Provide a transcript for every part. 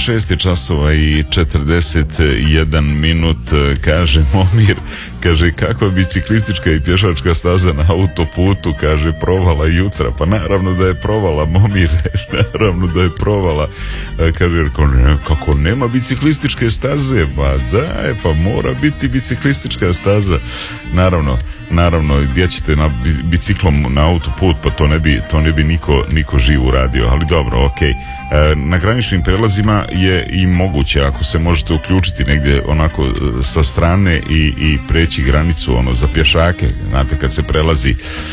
6 je časova i 41 minut, kaže Momir, kaže kakva biciklistička i pješačka staza na autoputu, kaže provala jutra. Pa naravno da je provala, Momir, naravno da je provala. Kaže, kako nema biciklističke staze? Pa da, pa mora biti biciklistička staza. Naravno, gdje ćete na biciklom na autoput, pa to ne bi niko živ uradio, ali dobro, okej. Na graničnim prelazima je i moguće, ako se možete uključiti negdje onako sa strane i preći granicu za pješake, znate kad se prelazi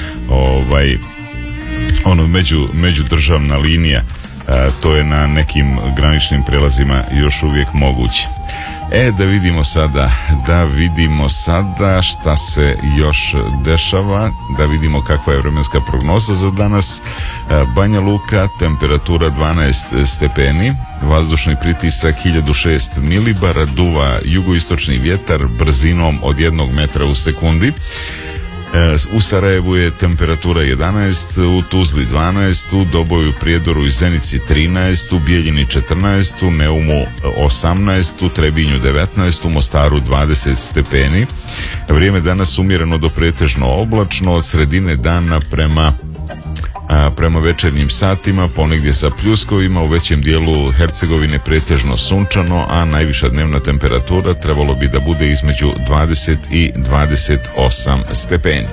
međudržavna linija, to je na nekim graničnim prelazima još uvijek moguće. Da vidimo sada šta se još dešava, da vidimo kakva je vremenska prognoza za danas. Banja Luka, temperatura 12 stepeni, vazdušni pritisak 1006 milibara, duva jugoistočni vjetar brzinom od 1 metra u sekundi. U Sarajevu je temperatura 11, u Tuzli 12, u Doboju, Prijedoru i Zenici 13, u Bijeljini 14, u Neumu 18, u Trebinju 19, u Mostaru 20 stepeni. Vrijeme danas umjereno do pretežno oblačno, od sredine dana prema večernjim satima, ponegdje sa pljuskovima, u većem dijelu Hercegovine pretežno sunčano, a najviša dnevna temperatura trebalo bi da bude između 20 i 28 stepeni.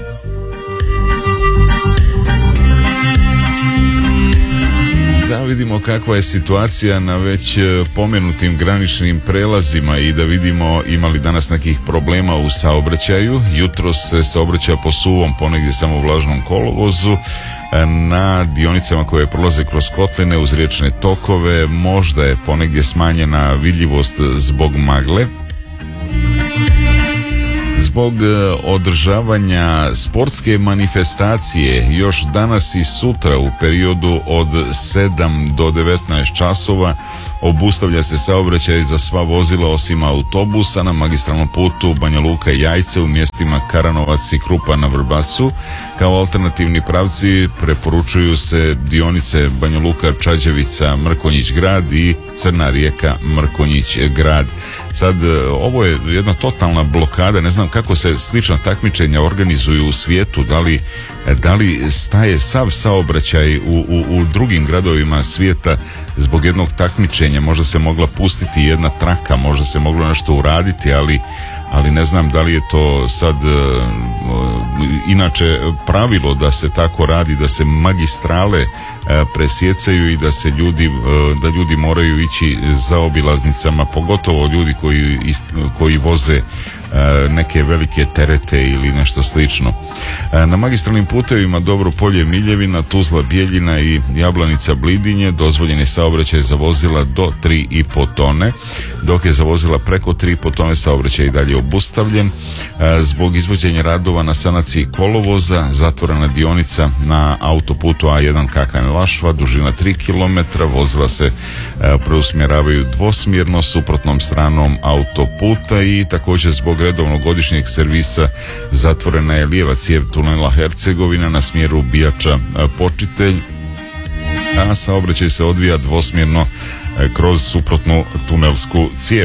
Da vidimo kakva je situacija na već pomenutim graničnim prelazima i da vidimo ima li danas nekih problema u saobraćaju. Jutros se saobraća po suvom, ponegdje samo vlažnom kolovozu. Na dionicama koje prolaze kroz kotline uz riječne tokove možda je ponegdje smanjena vidljivost zbog magle. Zbog održavanja sportske manifestacije još danas i sutra u periodu od 7 do 19 časova obustavlja se saobraćaj za sva vozila osim autobusa na magistralnom putu Banja Luka i Jajce u mjestima Karanovac i Krupa na Vrbasu. Kao alternativni pravci preporučuju se dionice Banja Luka, Čađevica, Mrkonjić grad i Crna Rijeka, Mrkonjić grad. Sad, ovo je jedna totalna blokada, ne znam kako se slična takmičenja organizuju u svijetu, da li staje sav saobraćaj u drugim gradovima svijeta zbog jednog takmičenja. Možda se mogla pustiti jedna traka, možda se moglo nešto uraditi, ali ne znam da li je to sad inače pravilo da se tako radi, da se magistrale presjecaju i da ljudi moraju ići za obilaznicama, pogotovo ljudi koji voze neke velike terete ili nešto slično. Na magistralnim putevima Dobro Polje, Miljevina, Tuzla, Bijeljina i Jablanica, Blidinje dozvoljen je saobraćaj za vozila do 3,5 tone, dok je za vozila preko 3,5 tone saobraćaj i dalje obustavljen. Zbog izvođenja radova na sanaciji kolovoza zatvorena dionica na autoputu A1 Kakan-Lašva, dužina 3 km, vozila se preusmjeravaju dvosmjerno suprotnom stranom autoputa i također zbog redovnog godišnjeg servisa zatvorena je lijeva cijev tunela Hercegovina na smjeru Bijača Počitelj, a saobraćaj se odvija dvosmjerno kroz suprotnu tunelsku cijev.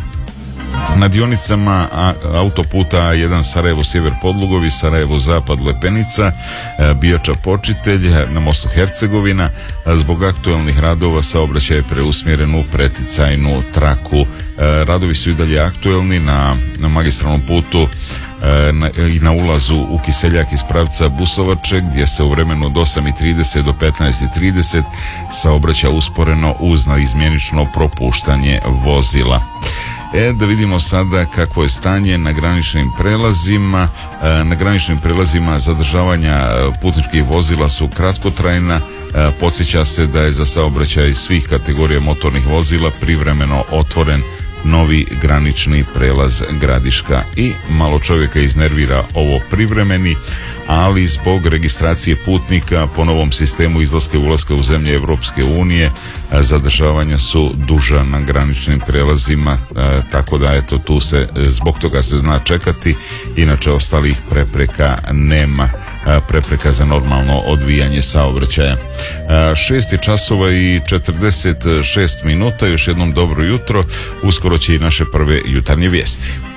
Na dionicama autoputa A1 Sarajevo sjever Podlugovi, Sarajevo zapad Lepenica, Bijača Počitelj, na mostu Hercegovina zbog aktualnih radova saobraćaj je preusmjeren u preticajnu traku. Radovi su i dalje aktuelni na magistralnom putu i na ulazu u Kiseljak iz pravca Busovače, gdje se u vremenu od 8:30 do 15:30 saobraća usporeno uz naizmjenično propuštanje vozila. Da vidimo sada kakvo je stanje na graničnim prelazima. Na graničnim prelazima zadržavanja putničkih vozila su kratkotrajna. Podsjeća se da je za saobraćaj svih kategorija motornih vozila privremeno otvoren novi granični prelaz Gradiška i malo čovjeka iznervira ovo privremeni, ali zbog registracije putnika po novom sistemu izlaska i ulaska u zemlje Europske unije zadržavanja su duža na graničnim prelazima, tako da eto tu se zbog toga se zna čekati, inače ostalih prepreka nema. prepreka za normalno odvijanje saobraćaja. 6 časova i 46 minuta, još jednom dobro jutro, uskoro će i naše prve jutarnje vijesti.